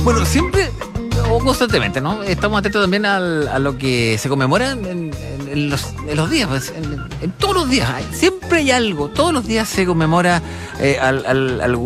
Bueno, siempre o constantemente, ¿no? Estamos atentos también a lo que se conmemora en los días, pues, en todos los días. Siempre hay algo, todos los días se conmemora algún